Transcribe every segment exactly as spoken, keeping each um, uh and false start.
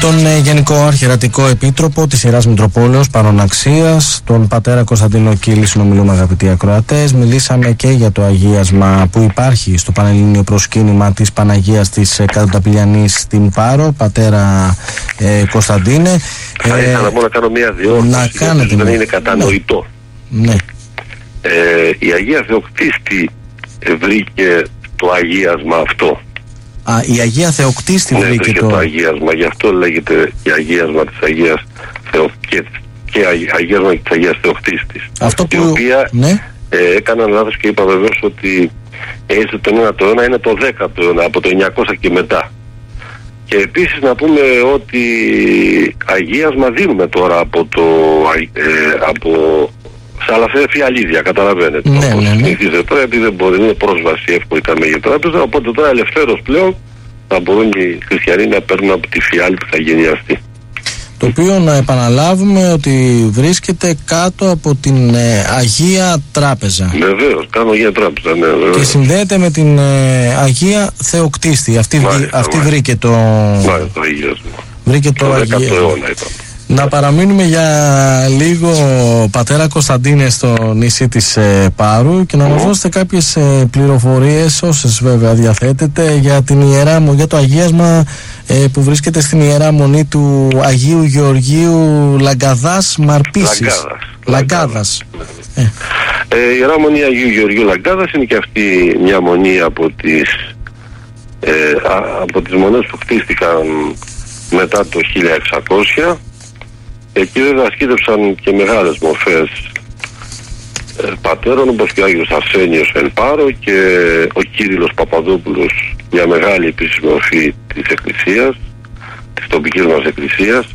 τον ε, Γενικό Αρχιερατικό Επίτροπο της Ιεράς Μητροπόλεως Παροναξίας, τον πατέρα Κωνσταντίνο Κύλη, συνομιλούμε αγαπητοί ακροατές. Μιλήσαμε και για το αγίασμα που υπάρχει στο Πανελλήνιο Προσκύνημα της Παναγίας της ε, Κατωταπηλιανής στην Πάρο. Πατέρα ε, Κωνσταντίνε, θα ήθελα ε, να κάνω μια διόρθωση, να κάνετε, δεν είναι κατανοητό. Ναι. Ε, η Αγία Θεοκτίστη βρήκε το αγίασμα αυτό. Α, η Αγία Θεοκτίστη ναι, βρήκε το... το αγίασμα, γι' αυτό λέγεται η αγίασμα της Αγίας Θεο... και, και αγίασμα της Αγίας Θεοκτίστης. Αυτό που... Η οποία ναι. ε, έκαναν λάθος και είπα βεβαίως ότι έζησε τον ένατο αιώνα, είναι το δέκατο αιώνα, από το εννιακόσια και μετά. Και επίσης να πούμε ότι αγίασμα δίνουμε τώρα από το... Ε, από Σαλαφέ φιαλίδια, καταλαβαίνετε. Ναι, ναι, ναι. Συνηθίζεται τώρα, γιατί δεν μπορεί, είναι πρόσβαση εύκολη τα μέγια τράπεζα. Οπότε τώρα ελευθέρως πλέον θα μπορούν οι χριστιανοί να παίρνουν από τη φιάλη που θα γενιαστεί. Το οποίο να επαναλάβουμε ότι βρίσκεται κάτω από την ε, Αγία Τράπεζα. Βεβαίως, κάτω Αγία Τράπεζα, ναι, βεβαίως. Και συνδέεται με την ε, Αγία Θεοκτίστη. Αυτή, μάλιστα, αυτή μάλιστα. βρήκε το. Μάλιστα, το αγίασμα. Βρήκε το, το δέκατο αιώνα ήταν. Να παραμείνουμε για λίγο, πατέρα Κωνσταντίνε, στο νησί της ε, Πάρου και να μας δώσετε κάποιες ε, πληροφορίες, όσες βέβαια διαθέτετε, για την Ιερά Μονή, για το αγίασμα ε, που βρίσκεται στην Ιερά Μονή του Αγίου Γεωργίου Λαγκαδάς Μαρπίσης. Λαγκάδας. Λαγκάδας. Ε. Ε, η Ιερά Μονή Αγίου Γεωργίου Λαγκάδας είναι και αυτή μια μονή από τις, ε, από τις μονές που χτίστηκαν μετά το χίλια εξακόσια. Εκεί βέβαια ασκήτευσαν και μεγάλες μορφές ε, πατέρων, όπως και ο Άγιος Αρσένιος εν Πάρο και ο Κύριλλος Παπαδόπουλος, μια μεγάλη επίσης μορφή της Εκκλησίας, της τοπικής μας Εκκλησίας,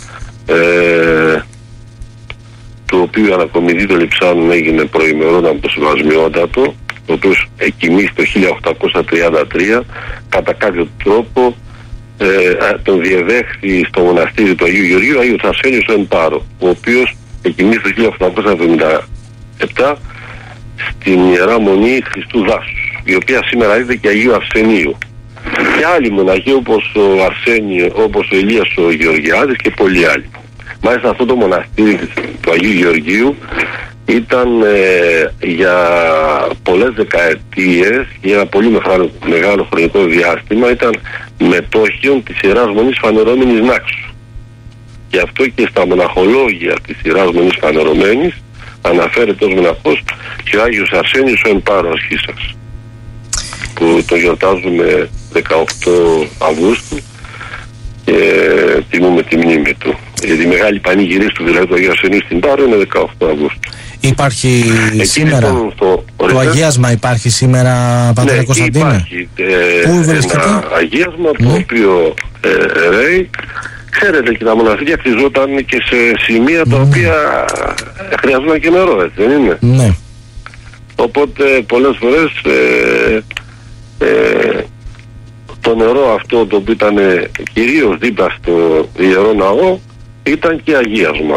ε, του οποίου η ανακομιδή των Λειψάνων έγινε προημερών από το Συμβασμιότατο, ο οποίος εκοιμήθη το χίλια οκτακόσια τριάντα τρία, κατά κάποιο τρόπο Ε, τον διεδέχθη στο μοναστήρι του Αγίου Γεωργίου Άγιος Αρσένιος εν Πάρο, ο οποίος εκοιμήθη το χίλια οκτακόσια εβδομήντα επτά στην Ιερά Μονή Χριστού Δάσους, η οποία σήμερα είναι και Αγίου Αρσενίου. Και άλλοι μοναχοί όπως ο Αρσένιο, όπως ο Ηλίας ο Γεωργιάδης και πολλοί άλλοι. Μάλιστα αυτό το μοναστήρι του Αγίου Γεωργίου ήταν ε, για πολλές δεκαετίες, για ένα πολύ μεγάλο, μεγάλο χρονικό διάστημα, ήταν μετόχιον της Ιεράς Μονής Φανερώμενης Νάξου. Γι' αυτό και στα μοναχολόγια της Ιεράς Μονής Φανερωμένης αναφέρεται ως μοναχός και ο Άγιος Αρσένιος ο εν Πάρο Αρχίσας, που το γιορτάζουμε δεκαοκτώ Αυγούστου και τιμούμε τη μνήμη του. Γιατί η μεγάλη πανηγυρίστη του, δηλαδή του Αγίου Αρσενίου στην Πάρο, είναι δεκαοκτώ Αυγούστου. Υπάρχει εκεί σήμερα λοιπόν, το, το αγίασμα υπάρχει σήμερα, πατέρα ναι, Κωνσταντίνε? Υπάρχει ε, Πού βρίσκεται? Ένα αγίασμα ναι. το οποίο ε, ρέει. Ξέρετε, και τα μοναστήρια χτιζόταν και σε σημεία τα οποία χρειαζόταν και νερό, έτσι δεν είναι? Ναι. Οπότε πολλές φορές ε, ε, το νερό αυτό το οποίο ήταν κυρίως δίπλα στο Ιερό Ναό ήταν και αγίασμα.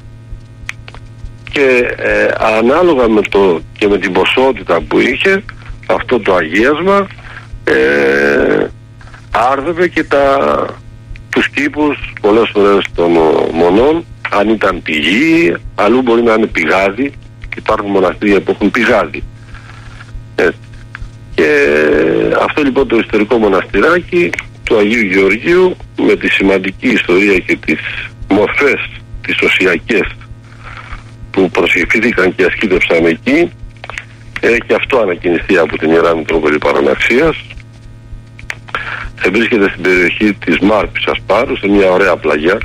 Και ε, ανάλογα με το και με την ποσότητα που είχε αυτό το αγίασμα ε, άρδευε και τα, τους τύπους πολλές φορές των μονών, αν ήταν πηγή, αλλού μπορεί να είναι πηγάδι, υπάρχουν μοναστήρια που έχουν πηγάδι. Ε, και αυτό λοιπόν το ιστορικό μοναστηράκι του Αγίου Γεωργίου, με τη σημαντική ιστορία και τις μορφές τις οσιακές που προσευχήθηκαν και ασκήτευσαν εκεί, έχει αυτό ανακοινιστεί από την Ιερά Μητρόπολη Παροναξίας. Βρίσκεται στην περιοχή της Μάρπισσας Πάρου, σε μια ωραία πλαγιά,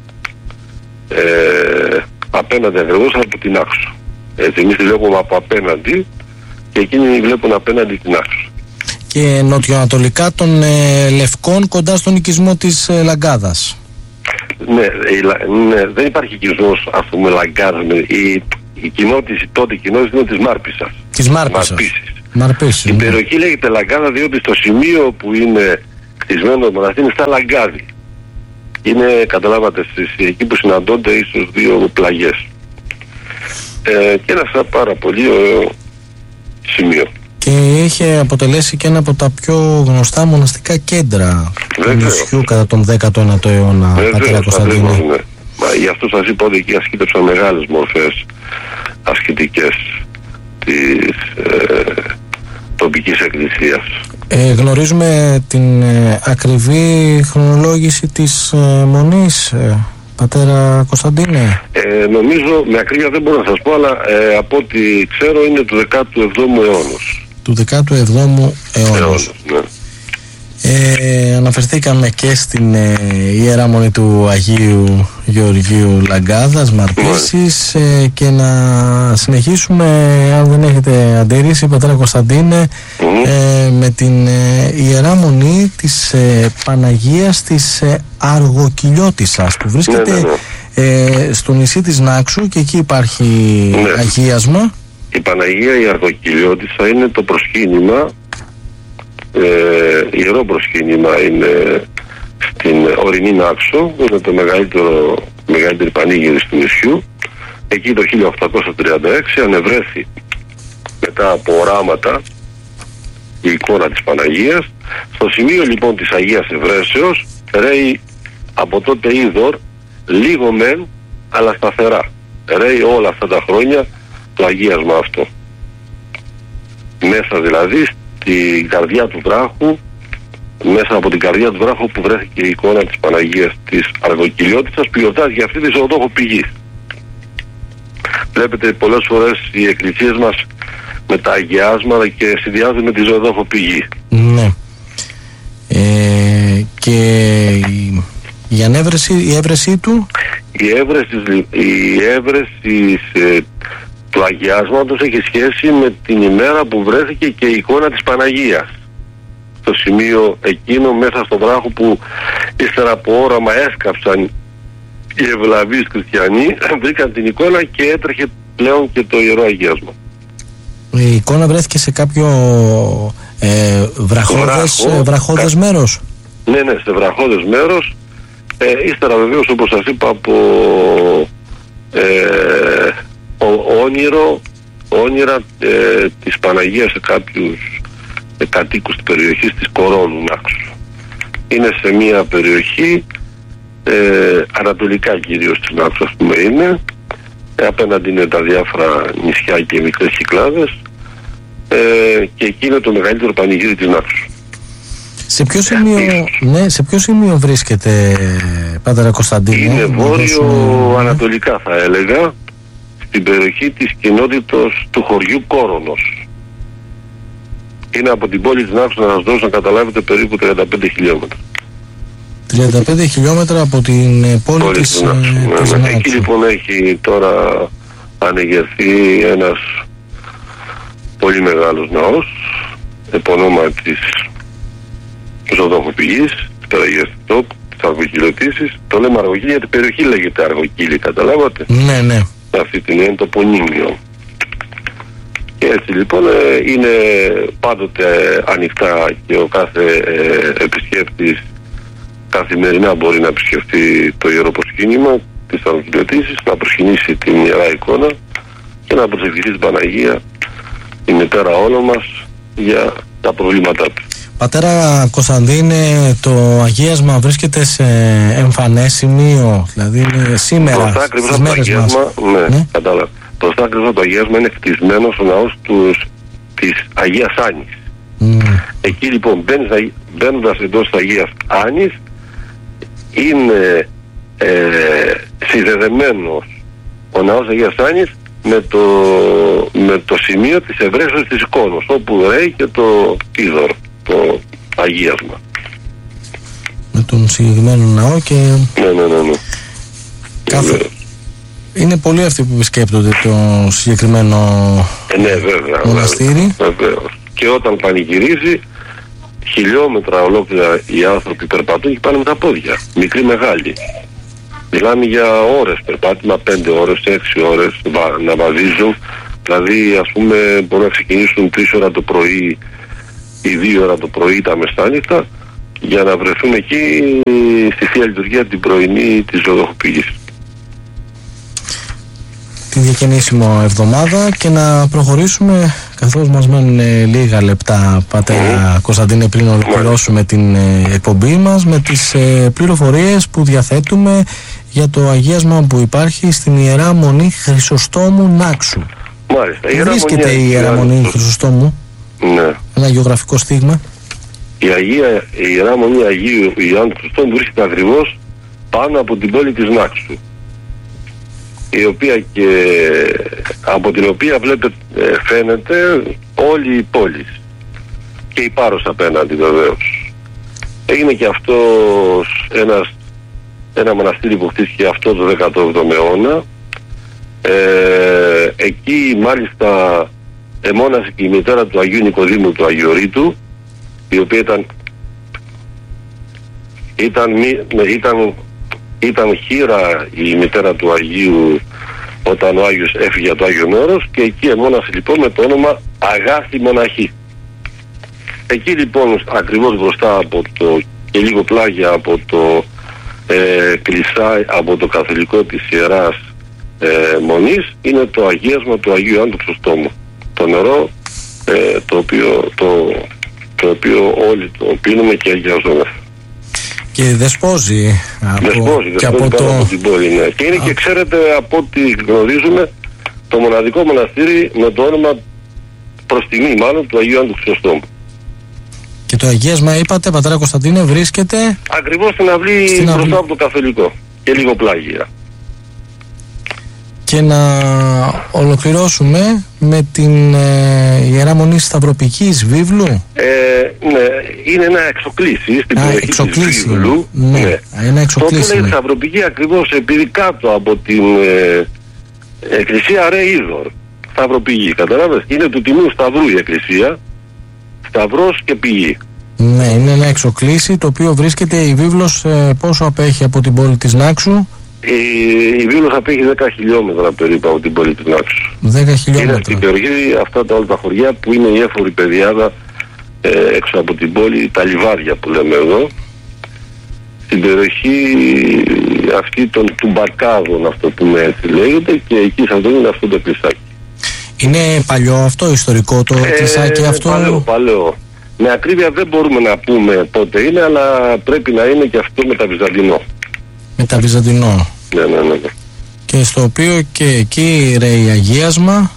ε, απέναντι ακριβώς από την Άξο. Έτσι, εμείς τη βλέπουμε από απέναντι και εκείνοι βλέπουν απέναντι την Άξο. Και νοτιοανατολικά των ε, Λευκών, κοντά στον οικισμό της ε, Λαγκάδας. Ναι, ναι, δεν υπάρχει οικισμός, ας πούμε, Λαγκάδας. Η, η κοινότηση, τότε η κοινότηση είναι της Μάρπισσας. Της Μάρπισσας. Μαρπίσης. Η ναι. περιοχή λέγεται Λαγκάδα διότι στο σημείο που είναι χτισμένο το μοναστήρι είναι στα Λαγκάδι. Είναι, καταλάβατε, εκεί που συναντώνται ίσως δύο πλαγιές. Ε, και ένα πάρα πολύ ωραίο σημείο. και είχε αποτελέσει και ένα από τα πιο γνωστά μοναστικά κέντρα του νησιού κατά τον δέκατο ένατο αιώνα. Πατέρα Κωνσταντίνε. Ναι. Μα γι' αυτό σας είπα ότι εκεί ασκήτευσαν μεγάλες μορφές ασκητικές της ε, τοπικής εκκλησίας. Ε, γνωρίζουμε την ε, ακριβή χρονολόγηση της ε, μονής, ε, πατέρα Κωνσταντίνε. Ε, νομίζω, με ακρίβεια δεν μπορώ να σας πω, αλλά ε, από ό,τι ξέρω είναι του δεκάτου εβδόμου αιώνος. Του δεκάτου εβδόμου αιώνος. Ναι. Ε, αναφερθήκαμε και στην ε, Ιερά Μονή του Αγίου Γεωργίου Λαγκάδας Μαρπίσης, ε, και να συνεχίσουμε, αν δεν έχετε αντίρρηση, πατέρα Κωνσταντίνε, mm. ε, με την ε, Ιερά Μονή της ε, Παναγίας της ε, Αργοκυλιώτισσας, που βρίσκεται ναι, ναι, ναι. Ε, στο νησί της Νάξου, και εκεί υπάρχει ναι. αγίασμα. Η Παναγία η Αργοκυλιώτισσα είναι το προσκύνημα, Ε, ιερό προσκύνημα, είναι στην ορεινή Νάξο, είναι το μεγαλύτερο, μεγαλύτερη πανήγυρη του νησιού. Εκεί το χίλια οκτακόσια τριάντα έξι ανεβρέθη μετά από οράματα η εικόνα της Παναγίας. Στο σημείο λοιπόν της Αγίας Ευρέσεως ρέει από τότε είδωρ, λίγο μεν αλλά σταθερά. Ρέει όλα αυτά τα χρόνια το αγίασμα αυτό. Μέσα δηλαδή την καρδιά του βράχου, μέσα από την καρδιά του βράχου που βρέθηκε η εικόνα της Παναγίας της Αργοκυλιώτισσας, που γιορτάζει αυτή τη ζωοδόχο πηγή. Βλέπετε πολλές φορές οι εκκλησίες μας με τα αγιάσματα και συνδυάζονται με τη ζωοδόχο πηγή. Ναι. Ε, και η, η ανέβρεση, η έβρεσή του? Η έβρεση, η έβρεση ε, του αγιάσματος έχει σχέση με την ημέρα που βρέθηκε και η εικόνα της Παναγίας. Στο σημείο εκείνο μέσα στο βράχο που ύστερα από όραμα έσκαψαν οι ευλαβείς χριστιανοί, βρήκαν την εικόνα και έτρεχε πλέον και το ιερό αγίασμα. Η εικόνα βρέθηκε σε κάποιο ε, βραχώδες, Βράχο, βραχώδες κα... μέρος. Ναι, ναι, σε βραχώδες μέρος. Ε, ύστερα βεβαίως, όπως σας είπα, από ε, ο, όνειρο, όνειρα ε, της Παναγίας σε κάποιους ε, κατοίκους της περιοχής της Κορώνου Νάξου. Είναι σε μια περιοχή ε, ανατολικά κυρίως της Νάξου, ας πούμε, είναι. Ε, απέναντι είναι τα διάφορα νησιά και μικρές Κυκλάδες, ε, και εκεί είναι το μεγαλύτερο πανηγύρι της Νάξου. Σε ποιο σημείο, ναι, σε ποιο σημείο βρίσκεται, πατέρα Κωνσταντίνε? Είναι βόρειο-ανατολικά, θα έλεγα, στην περιοχή της κοινότητας του χωριού Κόρονος. Είναι από την πόλη της Νάξου, να σας δώσω να καταλάβετε, περίπου τριάντα πέντε χιλιόμετρα. τριάντα πέντε χιλιόμετρα από την πόλη, πόλη της, της Νάξου. Ναι, της ναι. Νάξου. Εκεί λοιπόν έχει τώρα ανεγερθεί ένας πολύ μεγάλος ναός, επωνόμα της ζωοδόχου πηγής, της Παναγίας του Τόπου, της Αργοκυλιώτισσας. Το λέμε Αργοκύλη γιατί η περιοχή λέγεται Αργοκύλη, καταλάβατε? Ναι, ναι. Αυτή την είναι το πονίμιο. Και έτσι λοιπόν είναι πάντοτε ανοιχτά και ο κάθε ε, επισκέπτης καθημερινά μπορεί να επισκεφτεί το ιερό προσκύνημα της Αργοκυλιώτισσας, να προσκυνήσει την ιερά εικόνα και να προσευχηθεί την Παναγία, η μητέρα όλων μας, για τα προβλήματά του. Πατέρα Κωνσταντίνε, το αγίασμα βρίσκεται σε εμφανές σημείο, δηλαδή είναι σήμερα, στις μέρες μας. Ναι, ναι. Κατάλαβα. Μπροστά ακριβώς το αγίασμα είναι χτισμένο στο ναός της Αγίας Άνης. Mm. Εκεί λοιπόν μπαίνεις, μπαίνοντας εντός της Αγίας Άνης, είναι ε, συνδεδεμένος ο ναός Αγίας Άνης με το, με το σημείο της ευρέσεως της εικόνος, όπου ρέει και το είδωρο, το αγίασμα. Με τον συγκεκριμένο ναό και... Ναι, ναι, ναι, ναι. Κάθε... Είναι πολλοί αυτοί που επισκέπτονται το συγκεκριμένο ε, ναι, βέβαια, μοναστήρι. Βεβαίως. Και όταν πανηγυρίζει, χιλιόμετρα ολόκληρα οι άνθρωποι περπατούν και πάνε με τα πόδια. Μικροί, μεγάλοι. Μιλάμε για ώρες περπάτημα, πέντε ώρες, έξι ώρες να βαδίζουν. Δηλαδή, ας πούμε, μπορούν να ξεκινήσουν τρεις ώρα το πρωί ή δύο ώρα το πρωί τα μεσάνυχτα για να βρεθούν εκεί στη Θεία Λειτουργία την πρωινή της ζωοδόχου πηγής. Την διακαινήσιμο εβδομάδα, και να προχωρήσουμε Καθώς μας μένουν ε, λίγα λεπτά, πατέρα mm. Κωνσταντίνε, πριν ολοκληρώσουμε mm. την ε, εκπομπή μας, με τις ε, πληροφορίες που διαθέτουμε για το αγίασμα που υπάρχει στην Ιερά Μονή Χρυσοστόμου Νάξου. Μάλιστα. Πού βρίσκεται η Ιερά Μονή Χρυσοστόμου? Ναι. Ένα γεωγραφικό στίγμα. Η, Αγία, η Ιερά Μονή Αγίου Ιωάννου Χρυσοστόμου βρίσκεται ακριβώς πάνω από την πόλη της Νάξου, η οποία και από την οποία βλέπετε, φαίνεται όλη η πόλη και η Πάρος απέναντι βεβαίως. Έγινε και αυτός ένας, ένα μοναστήρι που χτίστηκε αυτό το δέκατο έβδομο αιώνα. Ε, εκεί μάλιστα εμόνασε και η μητέρα του Αγίου Νικοδήμου του Αγιορείτου, η οποία ήταν ήταν, ήταν, ήταν χείρα η μητέρα του Αγίου όταν ο Άγιος έφυγε για το Άγιον Όρος, και εκεί εμόνασε λοιπόν με το όνομα Αγάθη Μοναχή. Εκεί λοιπόν ακριβώς μπροστά από το και λίγο πλάγια από το ε, κλεισά, από το καθολικό της Ιεράς ε, Μονής, είναι το αγίασμα του Αγίου Ιωάννου του Χρυσοστόμου. Το νερό ε, το, οποίο, το, το οποίο όλοι το πίνουμε και αγιαζόμαστε. Και δεσπόζει από, δεσπόζει, και από, από, το... από την πόλη, ναι. Και είναι Α. και ξέρετε, από ό,τι γνωρίζουμε, το μοναδικό μοναστήρι με το όνομα προς τιμή μάλλον του Αγίου Ιωάννου του Χρυσοστόμου. Και το αγίασμα, είπατε, πατέρα Κωνσταντίνε, βρίσκεται ακριβώς στην αυλή στην μπροστά αυλή. από το καθολικό και λίγο πλάγια. Και να ολοκληρώσουμε με την ε, Ιερά Μονή Σταυροπικής Βίβλου. Ε, ναι, είναι ένα εξοκλήσι στην Α, περιοχή εξοκλήσι, της Βίβλου. Ναι, ναι. Ένα εξοκλήσι. Το οποίο είναι Σταυροπική ακριβώς επειδή κάτω από την ε, εκκλησία Ρε Είδωρ. Σταυροπηγή, καταλάβες. Είναι του Τιμίου Σταυρού η εκκλησία. Σταυρός και πηγή. Ναι, είναι ένα εξοκλήσι το οποίο βρίσκεται η Βίβλος ε, πόσο απέχει από την πόλη της Νάξου? Η, η Βίβλος απέχει δέκα χιλιόμετρα περίπου από την πόλη της Νάξου. δέκα χιλιόμετρα. Είναι στην περιοχή αυτά τα όλα τα χωριά που είναι η έφορη πεδιάδα ε, έξω από την πόλη, τα λιβάρια που λέμε εδώ. Στην περιοχή αυτή των, του Μπαρκάδων, αυτό που με έτσι λέγεται, και εκεί σε αυτό είναι αυτό το κλεισάκι. Είναι παλιό αυτό, ιστορικό το ε, κλεισάκι αυτό? Παλαιό, παλαιό. Με ακρίβεια δεν μπορούμε να πούμε πότε είναι, αλλά πρέπει να είναι και αυτό μεταβυζαντινό. Μεταβυζαντινό. Ναι, ναι, ναι. Και στο οποίο και εκεί ρέει αγίασμα.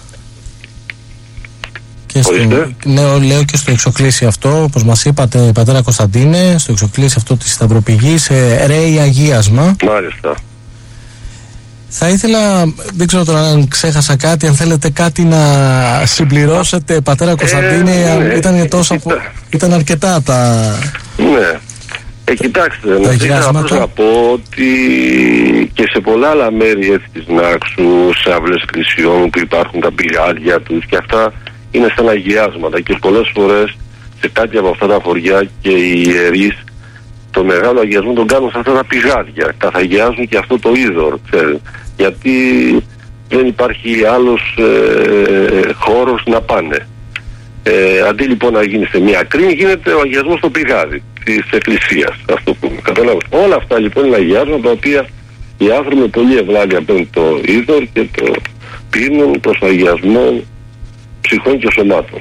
Και στο, ναι, λέω και στο εξοκλήσι αυτό, όπως μας είπατε, πατέρα Κωνσταντίνε, στο εξοκλήσι αυτό της Σταυροπηγής ε, ρέει αγίασμα. Μάλιστα. Θα ήθελα, δεν ξέρω τώρα αν ξέχασα κάτι, αν θέλετε κάτι να συμπληρώσετε, πατέρα Κωνσταντίνε, ε, ναι, ήταν, τόσο, ήταν αρκετά τα... Ναι. Ε, κοιτάξτε, να ήθελα απλώς να πω ότι και σε πολλά άλλα μέρη έτσι της Νάξου, σε αυλές εκκλησιών που υπάρχουν τα πηγάδια τους και αυτά, είναι σαν αγιάσματα, και πολλές φορές σε κάποια από αυτά τα χωριά και οι ιερείς το μεγάλο αγιασμό τον κάνουν σε αυτά τα πηγάδια. Καθαγιάζουν και αυτό το είδωρ, ξέρετε. Γιατί δεν υπάρχει άλλος ε, χώρος να πάνε. Ε, αντί λοιπόν να γίνει σε μια ακρίνη, γίνεται ο αγιασμός στο πηγάδι της εκκλησίας. Αυτό που καταλάβω. Όλα αυτά λοιπόν είναι αγιάσματα, τα οποία οι άνθρωποι με πολύ ευλάβεια παίρνουν το είδωρ και το πίνουν προς αγιασμό ψυχών και σωμάτων.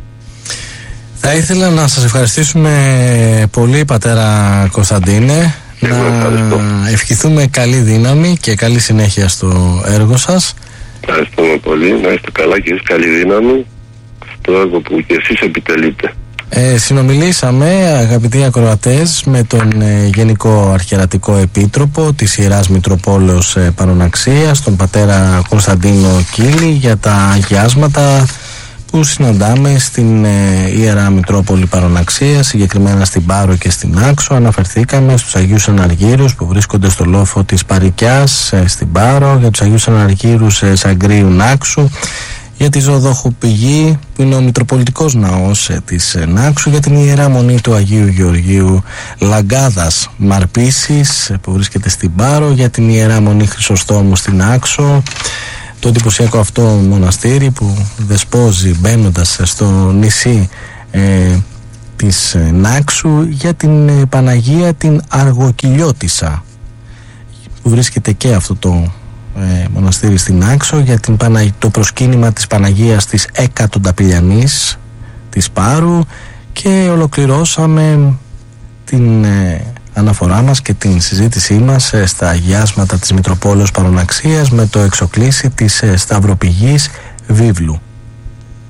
Θα ήθελα να σας ευχαριστήσουμε πολύ, πατέρα Κωνσταντίνε. Εγώ να ευχαριστώ. Ευχηθούμε καλή δύναμη και καλή συνέχεια στο έργο σας. Ευχαριστούμε πολύ. Να είστε καλά και εσείς, καλή δύναμη στο έργο που και εσείς επιτελείτε. Ε, συνομιλήσαμε, αγαπητοί ακροατές, με τον ε, Γενικό Αρχιερατικό Επίτροπο της Ιεράς Μητροπόλεως ε, Παροναξίας, τον πατέρα Κωνσταντίνο Κύλη, για τα αγιάσματα που συναντάμε στην ε, Ιερά Μητρόπολη Παροναξίας, συγκεκριμένα στην Πάρο και στην Άξο. Αναφερθήκαμε στους Αγίους Αναργύρους που βρίσκονται στο λόφο της Παρικιάς ε, στην Πάρο, για τους Αγίους Αναργύρους ε, Σαγκρίου Νάξου, για τη Ζωοδοχοπηγή που είναι ο Μητροπολιτικός Ναός ε, της ε, Νάξου, για την Ιερά Μονή του Αγίου Γεωργίου Λαγκάδας Μαρπίσης ε, που βρίσκεται στην Πάρο, για την Ιερά Μονή Χρυσοστόμου στην Άξο, το εντυπωσιακό αυτό μοναστήρι που δεσπόζει μπαίνοντας στο νησί ε, της ε, Νάξου, για την ε, Παναγία την Αργοκυλιώτισσα που βρίσκεται και αυτό το ε, μοναστήρι στην Άξο, για την Πανα... το προσκύνημα της Παναγίας της Εκατονταπηλιανής της Πάρου, και ολοκληρώσαμε την ε, αναφορά μας και την συζήτησή μας ε, στα αγιάσματα της Μητροπόλεως Παροναξίας με το εξοκλήσι της ε, Σταυροπηγής Βίβλου.